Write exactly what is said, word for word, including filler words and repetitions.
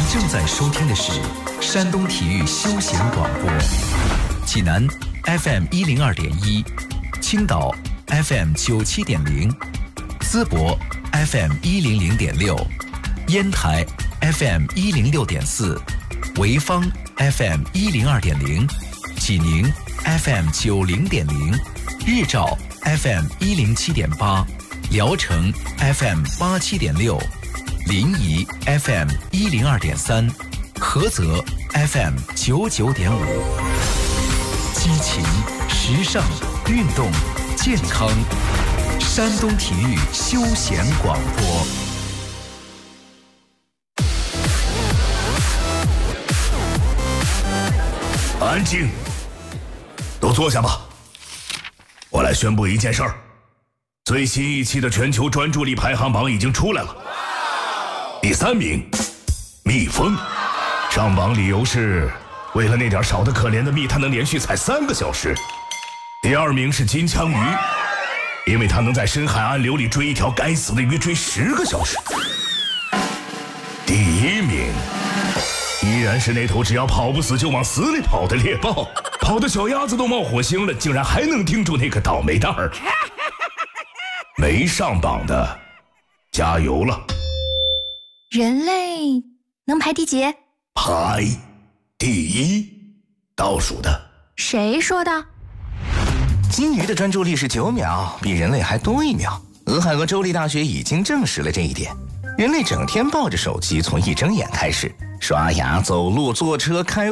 正在收听的是山东体育休闲广播，济南 F M 一零二点一，青岛 F M 九七点零，淄博 F M 一零零点六，烟台 F M 一零六点四，潍坊 F M 一零二点零，济宁 F M 九零点零，日照 F M 一零七点八，聊城 F M 八七点六，临沂 F M 一零二点三，菏泽 F M 九九点五。激情、时尚、运动、健康，山东体育休闲广播。 安静，都坐下吧。我来宣布一件事儿，最新一期的全球专注力排行榜已经出来了。第三名，蜜蜂，上榜理由是为了那点少得可怜的蜜，它能连续采三个小时。第二名是金枪鱼，因为它能在深海暗流里追一条该死的鱼追十个小时。第一名依然是那头只要跑不死就往死里跑的猎豹，跑的小鸭子都冒火星了，竟然还能盯住那个倒霉蛋儿。没上榜的加油了。 人类能排第几？ 排第一，倒数的。 谁说的？ 金鱼的专注力是九秒，比人类还多一秒。俄亥俄州立大学已经证实了这一点。人类整天抱着手机，从一睁眼开始，刷牙、走路、坐车、开